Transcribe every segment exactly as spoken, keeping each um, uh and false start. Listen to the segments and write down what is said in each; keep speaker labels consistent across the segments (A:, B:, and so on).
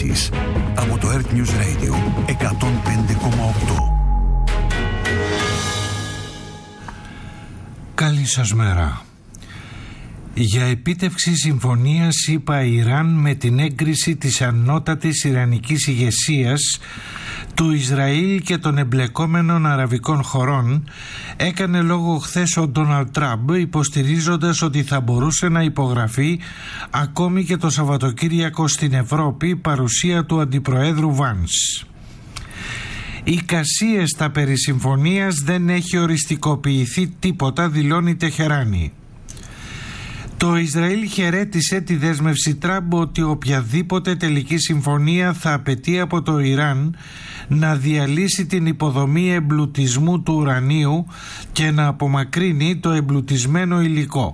A: ειδήσεις από το Earth News Radio εκατόν πέντε κόμμα οκτώ.
B: Καλή σας μέρα. Για επίτευξη συμφωνίας ΗΠΑ-Ιράν με την έγκριση της ανώτατης ιρανικής ηγεσίας, του Ισραήλ και των εμπλεκόμενων αραβικών χωρών έκανε λόγο χθες ο Ντόναλντ Τραμπ, υποστηρίζοντας ότι θα μπορούσε να υπογραφεί ακόμη και το Σαββατοκύριακο στην Ευρώπη παρουσία του Αντιπροέδρου Βάνς. Οι κασίες στα περί συμφωνίας δεν έχει οριστικοποιηθεί τίποτα, δηλώνει η Τεχεράνη. Το Ισραήλ χαιρέτησε τη δέσμευση Τραμπ ότι οποιαδήποτε τελική συμφωνία θα απαιτεί από το Ιράν να διαλύσει την υποδομή εμπλουτισμού του ουρανίου και να απομακρύνει το εμπλουτισμένο υλικό.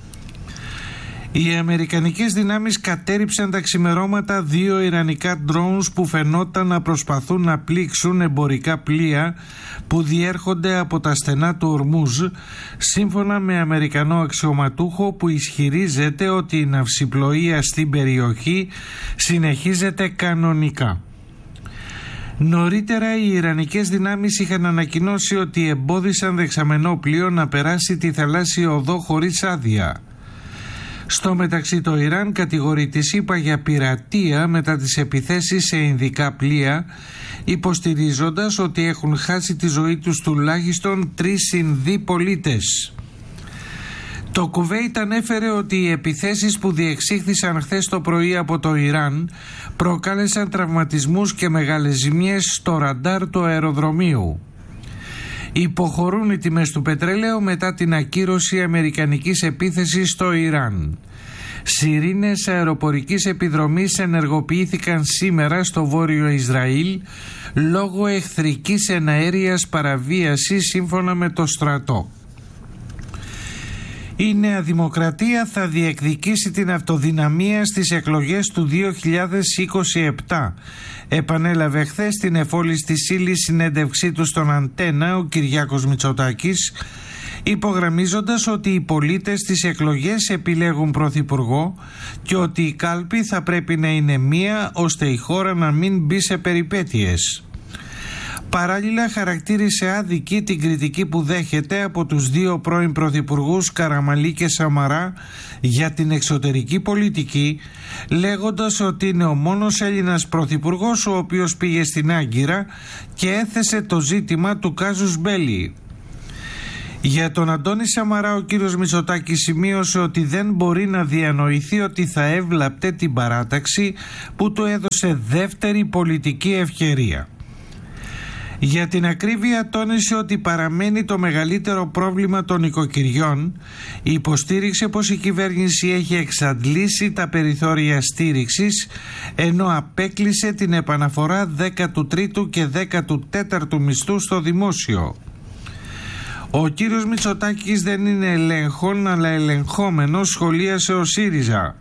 B: Οι αμερικανικές δυνάμεις κατέρριψαν τα ξημερώματα δύο ιρανικά drones που φαινόταν να προσπαθούν να πλήξουν εμπορικά πλοία που διέρχονται από τα στενά του Ορμούζ, σύμφωνα με αμερικανό αξιωματούχο που ισχυρίζεται ότι η ναυσιπλοεία στην περιοχή συνεχίζεται κανονικά. Νωρίτερα οι ιρανικές δυνάμεις είχαν ανακοινώσει ότι εμπόδισαν δεξαμενό πλοίο να περάσει τη θαλάσσια οδό χωρίς άδεια. Στο μεταξύ το Ιράν κατηγορεί τη ΗΠΑ για πειρατεία μετά τις επιθέσεις σε ινδικά πλοία, υποστηρίζοντας ότι έχουν χάσει τη ζωή τους τουλάχιστον τρεις Ινδοί πολίτες. Το Κουβέιτ ανέφερε ότι οι επιθέσεις που διεξήχθησαν χθες το πρωί από το Ιράν προκάλεσαν τραυματισμούς και μεγάλες ζημιές στο ραντάρ του αεροδρομίου. Υποχωρούν οι τιμές του πετρελαίου μετά την ακύρωση αμερικανικής επίθεσης στο Ιράν. Σιρήνες αεροπορικής επιδρομής ενεργοποιήθηκαν σήμερα στο βόρειο Ισραήλ λόγω εχθρικής εναέριας παραβίασης, σύμφωνα με το στρατό. Η Νέα Δημοκρατία θα διεκδικήσει την αυτοδυναμία στις εκλογές του δύο χιλιάδες είκοσι επτά. Επανέλαβε χθες στην εφόλης της ύλης συνέντευξή του στον Αντένα ο Κυριάκος Μητσοτάκης, υπογραμμίζοντας ότι οι πολίτες στις εκλογές επιλέγουν πρωθυπουργό και ότι η κάλπη θα πρέπει να είναι μία ώστε η χώρα να μην μπει σε περιπέτειες. Παράλληλα χαρακτήρισε άδικη την κριτική που δέχεται από τους δύο πρώην πρωθυπουργούς Καραμανλή και Σαμαρά για την εξωτερική πολιτική, λέγοντας ότι είναι ο μόνος Έλληνας πρωθυπουργός ο οποίος πήγε στην Άγκυρα και έθεσε το ζήτημα του κάζους μπέλι. Για τον Αντώνη Σαμαρά ο κύριος Μητσοτάκης σημείωσε ότι δεν μπορεί να διανοηθεί ότι θα έβλαπτε την παράταξη που του έδωσε δεύτερη πολιτική ευκαιρία. Για την ακρίβεια τόνισε ότι παραμένει το μεγαλύτερο πρόβλημα των οικοκυριών, υποστήριξε πως η κυβέρνηση έχει εξαντλήσει τα περιθώρια στήριξης, ενώ απέκλεισε την επαναφορά δέκατου τρίτου και δέκατου τέταρτου μισθού στο δημόσιο. Ο κύριος Μητσοτάκης δεν είναι ελέγχον αλλά ελεγχόμενος, σχολίασε ο ΣΥΡΙΖΑ.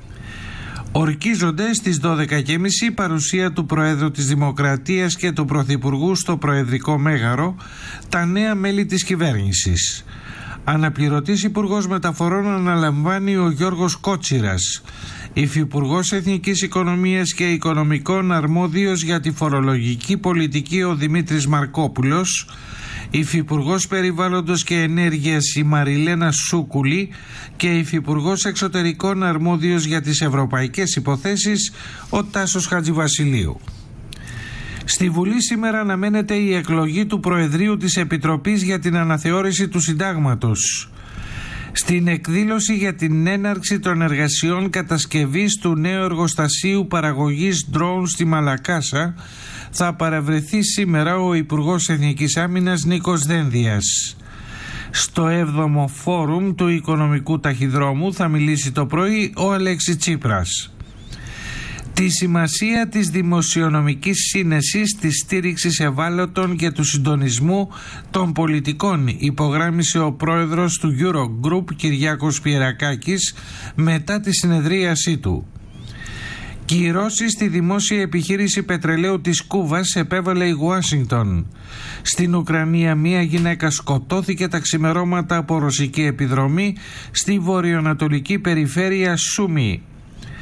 B: Ορκίζονται στις δώδεκα και μισή παρουσία του Προέδρου της Δημοκρατίας και του Πρωθυπουργού στο Προεδρικό Μέγαρο τα νέα μέλη της κυβέρνησης. Αναπληρωτής Υπουργός Μεταφορών αναλαμβάνει ο Γιώργος Κότσιρας. Υφυπουργός Εθνικής Οικονομίας και Οικονομικών αρμόδιος για τη φορολογική πολιτική ο Δημήτρης Μαρκόπουλος. Υφυπουργός Περιβάλλοντος και Ενέργειας η Μαριλένα Σούκουλη και Υφυπουργός Εξωτερικών αρμόδιος για τις ευρωπαϊκές υποθέσεις ο Τάσος Χατζηβασιλείου. Στη Βουλή σήμερα αναμένεται η εκλογή του Προεδρείου της Επιτροπής για την Αναθεώρηση του Συντάγματος. Στην εκδήλωση για την έναρξη των εργασιών κατασκευής του νέου εργοστασίου παραγωγής ντρόουν στη Μαλακάσα θα παραβρεθεί σήμερα ο Υπουργός Εθνικής Άμυνας Νίκος Δένδιας. Στο έβδομο φόρουμ του Οικονομικού Ταχυδρόμου θα μιλήσει το πρωί ο Αλέξης Τσίπρας. Τη σημασία της δημοσιονομικής σύνεσης, της στήριξης ευάλωτων και του συντονισμού των πολιτικών υπογράμμισε ο πρόεδρος του Eurogroup Κυριάκος Πιερακάκης μετά τη συνεδρίασή του. Κυρώσεις στη δημόσια επιχείρηση πετρελαίου της Κούβας επέβαλε η Ουάσιγκτον. Στην Ουκρανία μία γυναίκα σκοτώθηκε τα ξημερώματα από ρωσική επιδρομή στη βορειοανατολική περιφέρεια Σούμι.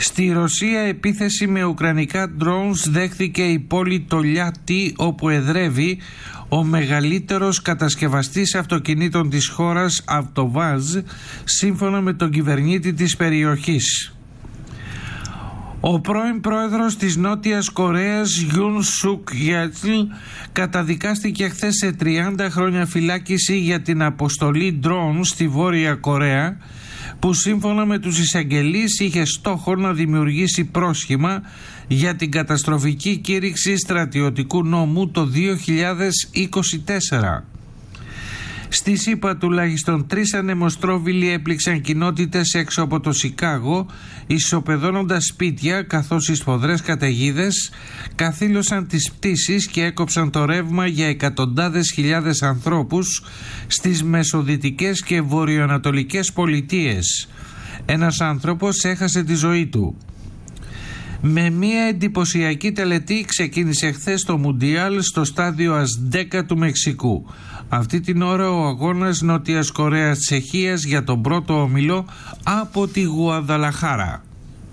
B: Στη Ρωσία επίθεση με ουκρανικά drones δέχθηκε η πόλη Τολιάτι, όπου εδρεύει ο μεγαλύτερος κατασκευαστής αυτοκινήτων της χώρας, Αυτοβάζ, σύμφωνα με τον κυβερνήτη της περιοχής. Ο πρώην πρόεδρος της Νότιας Κορέας, Γιουν Σουκ Γιέτλ, καταδικάστηκε χθες σε τριάντα χρόνια φυλάκιση για την αποστολή drone στη Βόρεια Κορέα, που σύμφωνα με τους εισαγγελείς είχε στόχο να δημιουργήσει πρόσχημα για την καταστροφική κήρυξη στρατιωτικού νόμου το δύο χιλιάδες είκοσι τέσσερα. Στη ΣΥΠΑ τουλάχιστον τρεις ανεμοστρόβιλοι έπληξαν κοινότητες έξω από το Σικάγο, ισοπεδώνοντας σπίτια, καθώς οι σφοδρές καταιγίδες καθήλωσαν τις πτήσεις και έκοψαν το ρεύμα για εκατοντάδες χιλιάδες ανθρώπους στις μεσοδυτικές και βορειοανατολικές πολιτείες. Ένας άνθρωπος έχασε τη ζωή του. Με μια εντυπωσιακή τελετή ξεκίνησε χθες το Μουντιάλ στο στάδιο Αζντέκα του Μεξικού. Αυτή την ώρα ο αγώνας Νότιας Κορέας-Τσεχίας για τον πρώτο όμιλο από τη Γουαδαλαχάρα.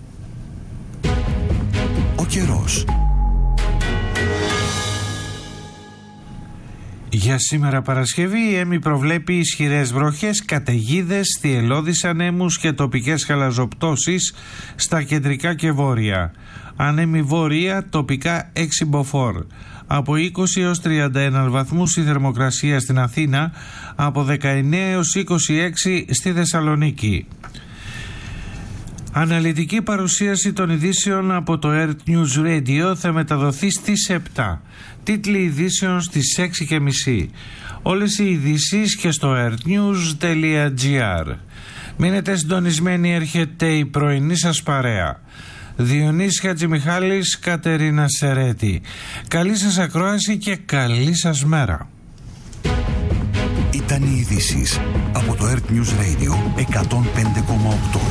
A: Ο καιρός.
B: Για σήμερα Παρασκευή η ΕΜΗ προβλέπει ισχυρές βροχές, καταιγίδες, θυελλώδεις ανέμους και τοπικές χαλαζοπτώσεις στα κεντρικά και βόρεια. Ανέμη βόρεια, τοπικά έξι μποφόρ. Από είκοσι έως τριάντα ένα βαθμούς η θερμοκρασία στην Αθήνα, από δεκαεννέα έως είκοσι έξι στη Θεσσαλονίκη. Αναλυτική παρουσίαση των ειδήσεων από το Earth News Radio θα μεταδοθεί στις επτά. Τίτλοι ειδήσεων στις έξι και μισή. Όλες οι ειδήσεις και στο earthnews.gr. Μείνετε συντονισμένοι, έρχεται η πρωινή σας παρέα. Διονύσης Χατζημιχάλης, Κατερίνα Σερέτη. Καλή σας ακρόαση και καλή σας μέρα.
A: Ήταν οι ειδήσεις από το Earth News Radio εκατόν πέντε κόμμα οκτώ.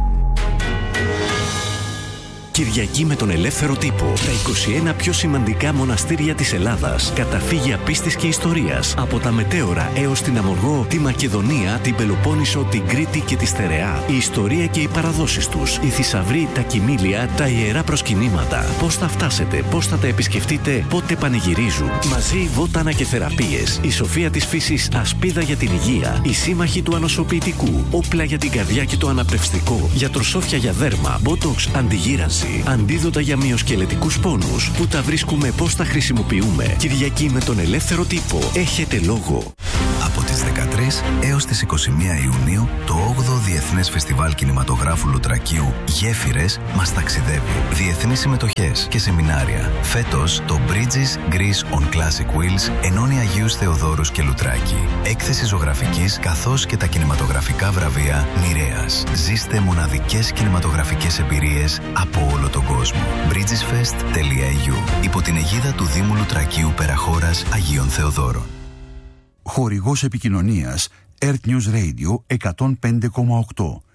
C: Κυριακή με τον ελεύθερο τύπο. Τα είκοσι ένα πιο σημαντικά μοναστήρια της Ελλάδας. Καταφύγια πίστης και ιστορίας. Από τα Μετέωρα έως την Αμοργό, τη Μακεδονία, την Πελοπόννησο, την Κρήτη και τη Στερεά. Η ιστορία και οι παραδόσεις τους. Οι θησαυροί, τα κοιμήλια, τα ιερά προσκυνήματα. Πώς θα φτάσετε, πώς θα τα επισκεφτείτε, πότε πανηγυρίζουν. Μαζί βότανα και θεραπείες. Η σοφία της φύσης, ασπίδα για την υγεία. Οι σύμμαχοι του ανοσοποιητικού. Όπλα για την καρδιά και το αναπνευστικό. Γιατροσόφια για δέρμα, μπότοξ, αντιγύρανση. Αντίδοτα για μυοσκελετικούς πόνους. Πού τα βρίσκουμε, πώς τα χρησιμοποιούμε. Κυριακή με τον ελεύθερο τύπο. Έχετε λόγο.
D: Από τις δεκατρείς έως τις είκοσι μία Ιουνίου, το όγδοο Διεθνές Φεστιβάλ Κινηματογράφου Λουτρακίου Γέφυρες μας ταξιδεύει. Διεθνείς συμμετοχές και σεμινάρια. Φέτος, το Bridges Greece on Classic Wheels ενώνει Αγίους Θεοδόρους και Λουτράκη. Έκθεση ζωγραφικής καθώς και τα κινηματογραφικά βραβεία Νηρέας. Ζήστε μοναδικές κινηματογραφικές εμπειρίες από όλο τον κόσμο. bridgesfest τελεία e u. Υπό την αιγίδα του Δήμου Λουτρακίου Περαχώρας Αγίων Θεοδόρων.
A: Χορηγός επικοινωνίας Earth News Radio εκατόν πέντε κόμμα οκτώ.